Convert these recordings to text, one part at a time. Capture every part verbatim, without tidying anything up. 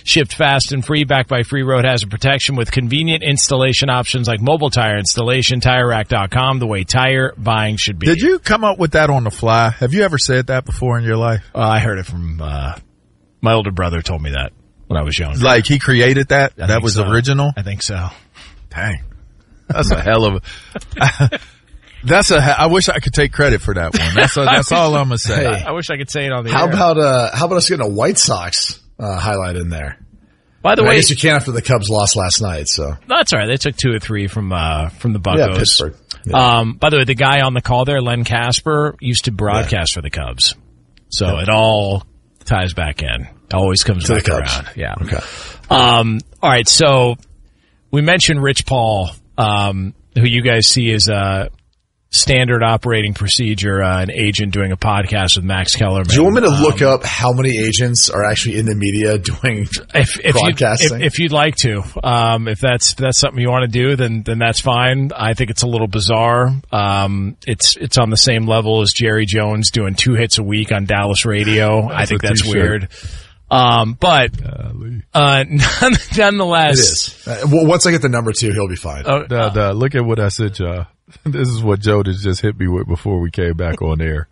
Shipped fast and free, backed by free road hazard protection with convenient installation options like mobile tire installation. Tire Rack dot com, the way tire buying should be. Did you come up with that on the fly? Have you ever said that before in your life? Uh, I heard it from uh, my older brother told me that when I was young. Like he created that? I that was so. original? I think so. Dang. That's a hell of a... That's a. I wish I could take credit for that one. That's a, that's all I'm gonna say. Hey, I wish I could say it on the how air. about uh, how about us getting a White Sox uh, highlight in there? By the I mean, way, I guess you can't after the Cubs lost last night. So that's all right. They took two or three from uh, from the Buccos. Yeah, Pittsburgh. Yeah. Um, by the way, the guy on the call there, Len Casper, used to broadcast yeah. for the Cubs, so yeah. it all ties back in. Always comes to back the Cubs. around. Yeah. Okay. Um, all right. So we mentioned Rich Paul, um, who you guys see as a standard operating procedure, uh, an agent doing a podcast with Max Kellerman. Do you want me to um, look up how many agents are actually in the media doing if, if broadcasting? If, if you'd like to, um, if that's if that's something you want to do, then then that's fine. I think it's a little bizarre. Um, it's it's on the same level as Jerry Jones doing two hits a week on Dallas radio. I think that's weird. Um, but uh, nonetheless, it is. Uh, well, once I get the number two, he'll be fine. Uh, uh, uh, look at what I said, y'all. This is what Joe just hit me with before we came back on air.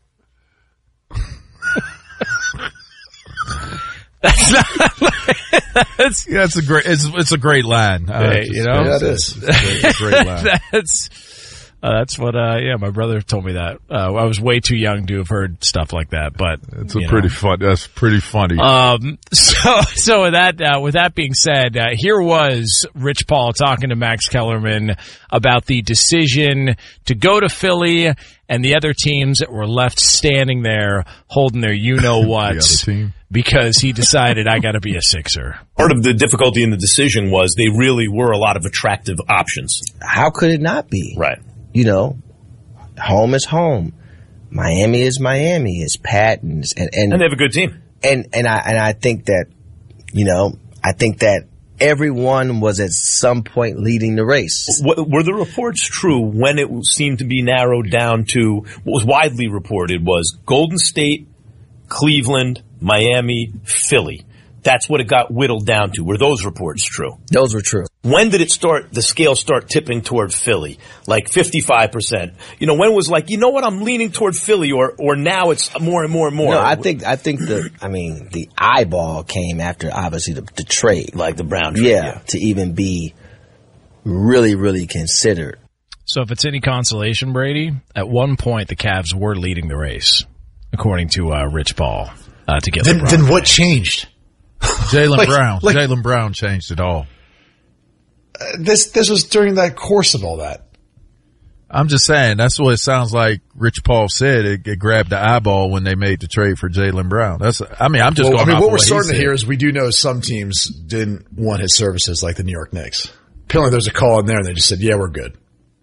That's not. That's, yeah, it's a great. It's it's a great line. Uh, hey, you know, yeah, it is. It's a great, it's a great line. That's. Uh, that's what, uh, yeah, my brother told me that. Uh, I was way too young to have heard stuff like that, but. It's a pretty fun, that's pretty funny. Um, so, so with that, uh, with that being said, uh, here was Rich Paul talking to Max Kellerman about the decision to go to Philly and the other teams that were left standing there holding their you-know-whats because he decided I gotta be a Sixer. Part of the difficulty in the decision was they really were a lot of attractive options. How could it not be? Right. You know, home is home. Miami is Miami. It's Patton's, and and, and they have a good team. And and I and I think that, you know, I think that everyone was at some point leading the race. Were the reports true when it seemed to be narrowed down to what was widely reported was Golden State, Cleveland, Miami, Philly? That's what it got whittled down to. Were those reports true? Those were true. When did it start, the scale start tipping toward Philly? Like fifty-five percent. You know, when it was like, you know what, I'm leaning toward Philly, or or now it's more and more and more? No, I think, I think the, I mean, the eyeball came after, obviously, the, the trade. Like the Brown trade, yeah, yeah. To even be really, really considered. So if it's any consolation, Brady, at one point the Cavs were leading the race, according to uh, Rich Paul, uh, to get then, LeBron. then what changed? Jaylen like, Brown. Like, Jaylen Brown changed it all. Uh, this this was during that course of all that. I'm just saying, that's what it sounds like Rich Paul said. It, it grabbed the eyeball when they made the trade for Jaylen Brown. That's, I mean, I'm just well, going I mean, off what of we're what starting to said. hear is we do know some teams didn't want his services, like the New York Knicks. Apparently there's a call in there and they just said, yeah, we're good.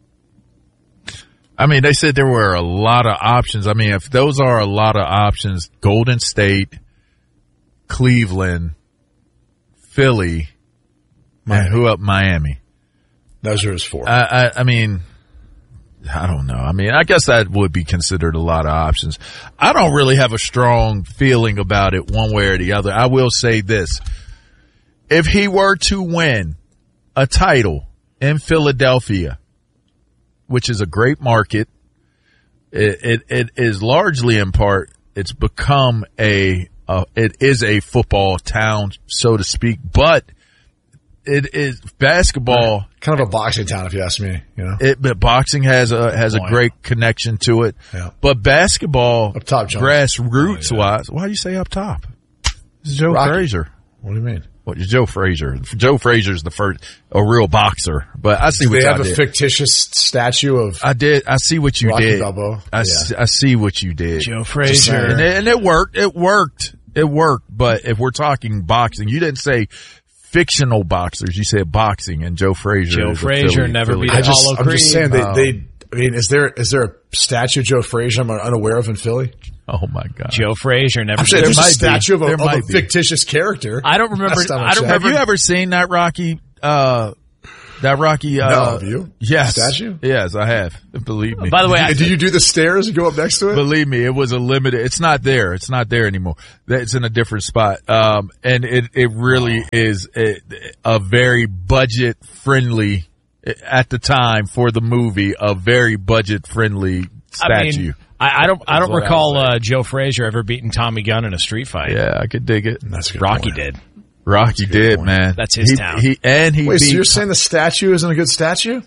I mean, they said there were a lot of options. I mean, if those are a lot of options, Golden State, Cleveland, Philly, Miami. And who up? Miami. Those are his four. I, I, I mean, I don't know. I mean, I guess that would be considered a lot of options. I don't really have a strong feeling about it one way or the other. I will say this. If he were to win a title in Philadelphia, which is a great market, it, it, it is largely in part, it's become a, uh, it is a football town, so to speak, but it is basketball. Kind of a boxing town, if you ask me, you know. It, but boxing has a, has a great connection to it. Yeah. But basketball, up top, grassroots oh, yeah. wise, why do you say up top? This is Joe Rocky. Frazier. What do you mean? What, Joe Frazier. Joe Frazier's the first, a real boxer. But I see Do what they y'all have a did. fictitious statue of I did. I see what you Rocky did. Balboa? I, Yeah. see, I see what you did. Joe Frazier. And it, and it worked. It worked. It worked. But if we're talking boxing, you didn't say fictional boxers. You said boxing, and Joe Frazier. Joe is a Frazier Philly, never Philly beat guy. I just, Apollo I'm just saying, Creed. they, Oh. they, I mean, is there is there a statue of Joe Frazier I'm unaware of in Philly? Oh my God. Joe Frazier never. I'm saying There there's a might be. statue of a, There of a might be. fictitious character. I don't remember. Last time I I don't checked. Have remember. you ever seen that, Rocky? Uh, That Rocky, uh, No, have you? Yes. Statue? Yes, I have. Believe me. By the way, I, Did you do the stairs and go up next to it? Believe me, it was a limited, it's not there. It's not there anymore. It's in a different spot. Um, and it, it really is a, a very budget friendly, at the time for the movie, a very budget friendly statue. I mean, I, I don't, I don't what I recall was uh, Joe Frazier ever beating Tommy Gunn in a street fight. Yeah, I could dig it. That's a good Rocky point. did. Rocky did, point. man. That's his he, town. He, and he Wait, beat, so you're saying the statue isn't a good statue?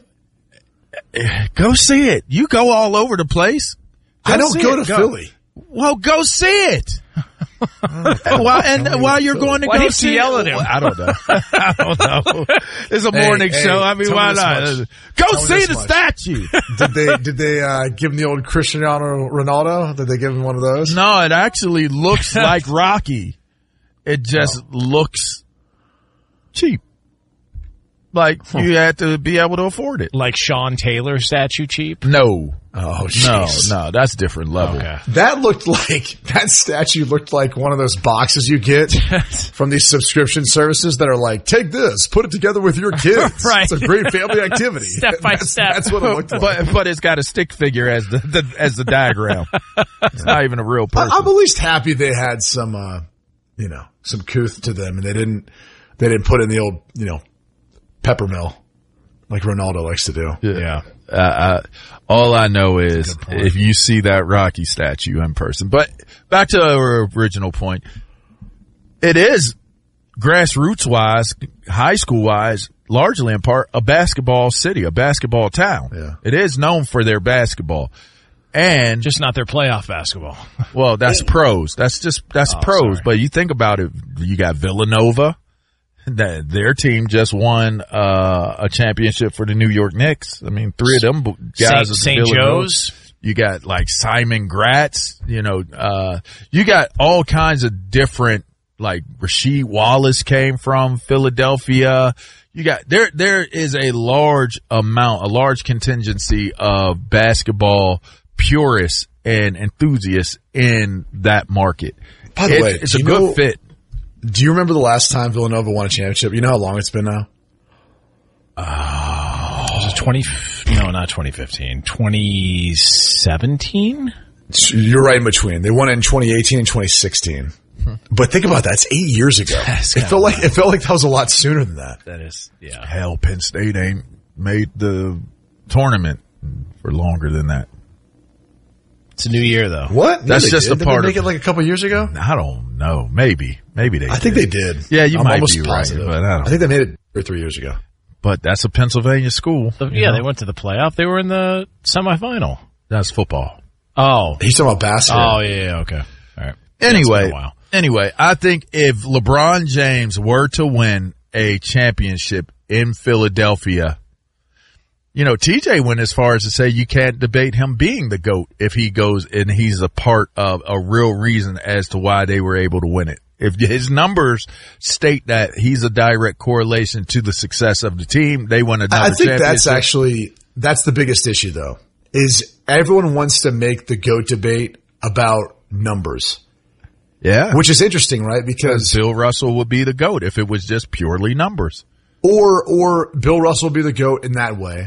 go see it. You go all over the place. I don't see go it. to Philly. Well, go see it. and while, and while you're going to Why go didn't see you yell it, at him? I don't know. I don't know. It's a Hey, morning hey, show. I mean, tell me why this not? much. Go Tell me see this the much. statue. Did they did they uh, give him the old Cristiano Ronaldo? Did they give him one of those? No, it actually looks like Rocky. It just looks cheap. Like you had to be able to afford it. Like Sean Taylor statue cheap. No, Oh, no, jeez. no. That's different level. Okay. That looked like, that statue looked like one of those boxes you get from these subscription services that are like, take this, put it together with your kids. Right. It's a great family activity. Step by that's, step. That's what it looked like. But but it's got a stick figure as the, the as the diagram. It's not even a real I, person. I'm at least happy they had some, uh, you know, some couth to them, and they didn't, they didn't put in the old, you know, pepper mill like Ronaldo likes to do. Yeah. Uh, uh, all I know is if you see that Rocky statue in person. But back to our original point, it is grassroots wise, high school wise, largely in part a basketball city, a basketball town. Yeah. It is known for their basketball. And Just not their playoff basketball. well, that's pros. That's just, that's Oh, pros. sorry. But you think about it, you got Villanova. That their team just won uh, a championship for the New York Knicks. I mean, three of them b- guys. are Saint Villanova. Joe's. You got like Simon Gratz. You know, uh, you got all kinds of different. Like Rasheed Wallace came from Philadelphia. You got there. There is a large amount, a large contingency of basketball purists and enthusiasts in that market. By the It- way, it's do a you good know- fit. Do you remember the last time Villanova won a championship? You know how long it's been now? Was it twenty? No, not twenty fifteen. Twenty seventeen. You're right in between. They won it in twenty eighteen and twenty sixteen. But think about that. It's eight years ago. That's It kinda felt like, it felt like that was a lot sooner than that. That is, yeah. Hell, Penn State ain't made the tournament for longer than that. It's a new year though. What? That's they just did. a Did part they make of- it like a couple years ago? I don't know. Maybe, maybe they. I think they did. Yeah, you I'm might almost be positive. right, but I don't. I think they made it two or three years ago. But that's a Pennsylvania school. The- you yeah, know? they went to the playoff. They were in the semifinal. That's football. Oh. He's talking about basketball. Oh, yeah, yeah, okay. All right. Anyway, been a while. anyway, I think if LeBron James were to win a championship in Philadelphia, you know, T J went as far as to say you can't debate him being the GOAT if he goes and he's a part of a real reason as to why they were able to win it. If his numbers state that he's a direct correlation to the success of the team, they won another I think championship. that's actually, that's the biggest issue though, is everyone wants to make the GOAT debate about numbers, yeah. which is interesting, right? Because, Bill Russell would be the GOAT if it was just purely numbers. or, or Bill Russell would be the GOAT in that way.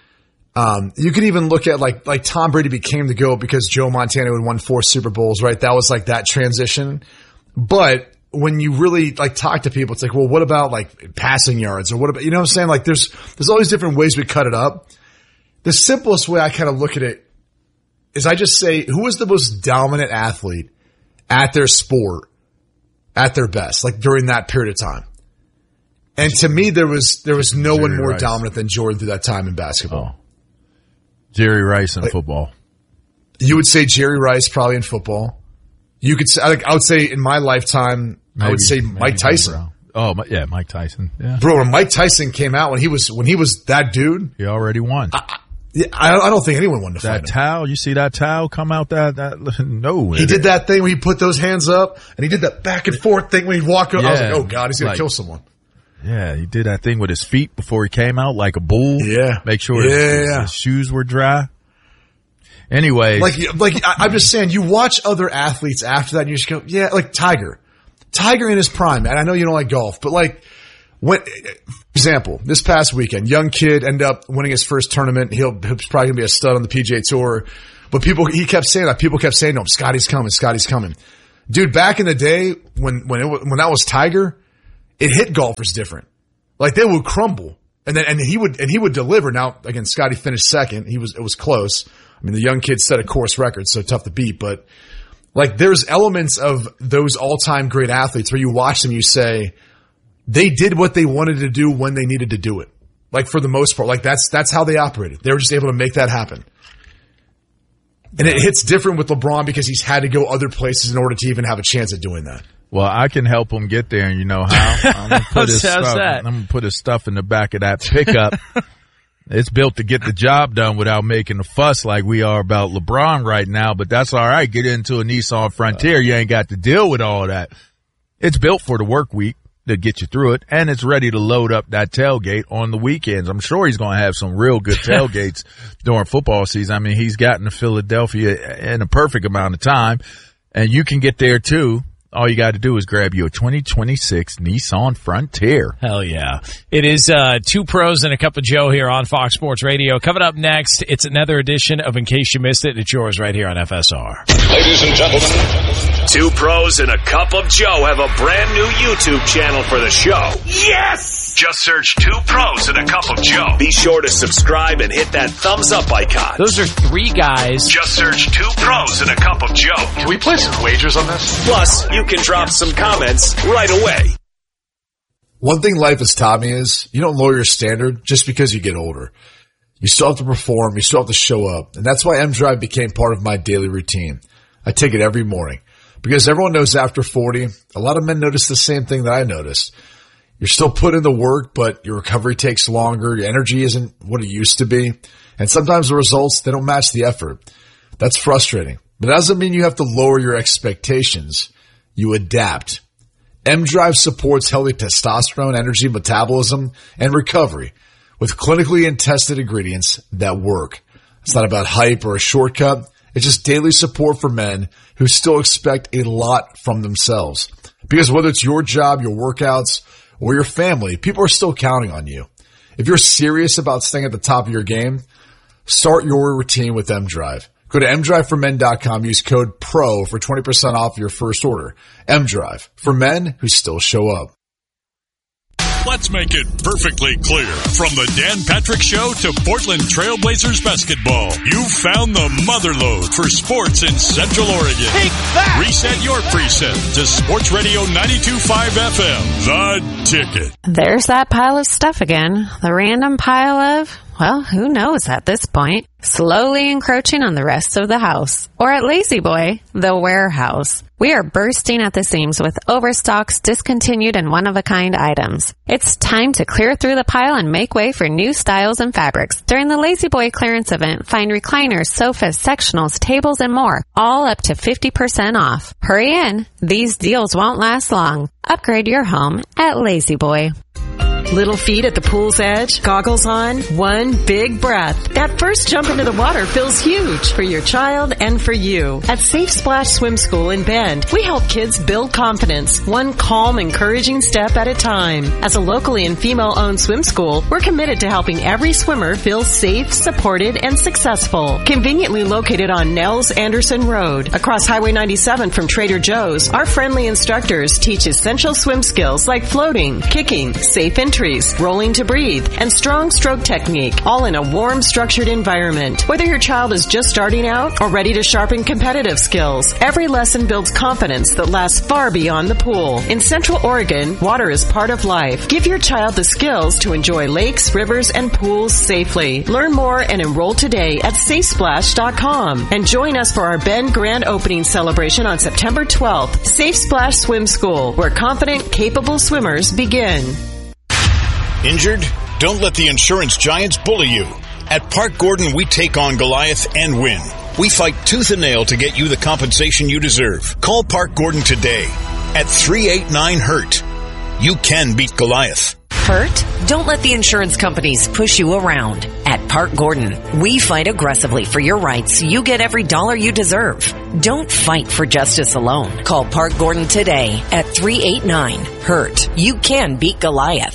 Um, you could even look at like, like Tom Brady became the GOAT because Joe Montana had won four Super Bowls, right? That was like that transition. But when you really like talk to people, it's like, well, what about like passing yards or what about, you know what I'm saying? Like there's, there's all these different ways we cut it up. The simplest way I kind of look at it is I just say, who is the most dominant athlete at their sport at their best, like during that period of time? And to me, there was, there was no one Jerry more Rice. dominant than Jordan through that time in basketball. Oh. Jerry Rice in football. You would say Jerry Rice probably in football. You could say, like, I would say in my lifetime, I would say Maybe Mike Tyson. Brown. Oh, Mi- yeah, Mike Tyson. Yeah. Bro, when Mike Tyson came out, when he was, when he was that dude, He already won. yeah, I, I don't think anyone wanted to fight that him. towel, you see that towel come out that, that, no. He did that thing where he put those hands up and he did that back and forth thing when he'd walk up. I was Yeah. like, oh God, he's going Like- to kill someone. Yeah, he did that thing with his feet before he came out like a bull. Yeah. Make sure Yeah, his, his- yeah. his shoes were dry. Anyway. Like, like I, I'm just saying, you watch other athletes after that and you just go, yeah, like Tiger. Tiger in his prime, and I know you don't like golf, but like When, for example, this past weekend, young kid ended up winning his first tournament. He'll, he's probably going to be a stud on the P G A Tour. But people, he kept saying that. People kept saying to him, Scotty's coming, Scotty's coming. Dude, back in the day when, when it, when that was Tiger, it hit golfers different. Like they would crumble. And then, and he would, and he would deliver. Now, again, Scotty finished second. He was, it was close. I mean, the young kid set a course record, so tough to beat. But like, there's elements of those all-time great athletes where you watch them, you say, they did what they wanted to do when they needed to do it. Like for the most part, like that's, that's how they operated. They were just able to make that happen. And it hits different with LeBron because he's had to go other places in order to even have a chance at doing that. Well, I can help him get there, and you know how? I'm gonna put his How's stuff. that? I'm gonna put his stuff in the back of that pickup. It's built to get the job done without making a fuss like we are about LeBron right now. But that's all right. Get into a Nissan Frontier. You ain't got to deal with all that. It's built for the work week to get you through it, and it's ready to load up that tailgate on the weekends. I'm sure he's going to have some real good tailgates during football season. I mean, he's gotten to Philadelphia in a perfect amount of time, and you can get there too. All you got to do is grab you a twenty twenty-six Nissan Frontier. Hell yeah. It is uh Two Pros and a Cup of Joe here on Fox Sports Radio. Coming up next, it's another edition of In Case You Missed It. It's yours right here on F S R. Ladies and gentlemen, Two Pros and a Cup of Joe have a brand new YouTube channel for the show. Yes! Just search Two Pros and a Cup of Joe. Be sure to subscribe and hit that thumbs up icon. Those are three guys. Just search Two Pros and a Cup of Joe. Can we place some wagers on this? Plus, you can drop some comments right away. One thing life has taught me is you don't lower your standard just because you get older. You still have to perform. You still have to show up. And that's why M-Drive became part of my daily routine. I take it every morning because everyone knows after forty, a lot of men notice the same thing that I noticed. You're still putting in the work, but your recovery takes longer. Your energy isn't what it used to be. And sometimes the results, they don't match the effort. That's frustrating. But that doesn't mean you have to lower your expectations. You adapt. M-Drive supports healthy testosterone, energy, metabolism, and recovery with clinically and tested ingredients that work. It's not about hype or a shortcut. It's just daily support for men who still expect a lot from themselves. Because whether it's your job, your workouts, or your family, people are still counting on you. If you're serious about staying at the top of your game, start your routine with M-Drive. Go to M drive for men dot com. Use code PRO for twenty percent off your first order. M-Drive, for men who still show up. Let's make it perfectly clear. From the Dan Patrick Show to Portland Trailblazers basketball, you found the motherlode for sports in Central Oregon. Take that! Reset your preset to Sports Radio ninety-two point five F M, The Ticket. There's that pile of stuff again. The random pile of, well, who knows at this point. Slowly encroaching on the rest of the house. Or at Lazy Boy, the warehouse. We are bursting at the seams with overstocks, discontinued, and one-of-a-kind items. It's time to clear through the pile and make way for new styles and fabrics. During the Lazy Boy clearance event, find recliners, sofas, sectionals, tables, and more, all up to fifty percent off. Hurry in. These deals won't last long. Upgrade your home at Lazy Boy. Little feet at the pool's edge, goggles on, one big breath. That first jump into the water feels huge for your child and for you. At Safe Splash Swim School in Bend, we help kids build confidence, one calm, encouraging step at a time. As a locally and female-owned swim school, we're committed to helping every swimmer feel safe, supported, and successful. Conveniently located on Nels Anderson Road, across Highway ninety-seven from Trader Joe's, our friendly instructors teach essential swim skills like floating, kicking, safe entry, rolling to breathe, and strong stroke technique, all in a warm, structured environment. Whether your child is just starting out or ready to sharpen competitive skills, every lesson builds confidence that lasts far beyond the pool. In Central Oregon, water is part of life. Give your child the skills to enjoy lakes, rivers, and pools safely. Learn more and enroll today at safe splash dot com. And join us for our Bend grand opening celebration on September twelfth. Safe Splash Swim School, where confident, capable swimmers begin. Injured? Don't let the insurance giants bully you. At Park Gordon, we take on Goliath and win. We fight tooth and nail to get you the compensation you deserve. Call Park Gordon today at three eight nine hurt. You can beat Goliath. Hurt? Don't let the insurance companies push you around. At Park Gordon, we fight aggressively for your rights so you get every dollar you deserve. Don't fight for justice alone. Call Park Gordon today at three eight nine hurt. You can beat Goliath.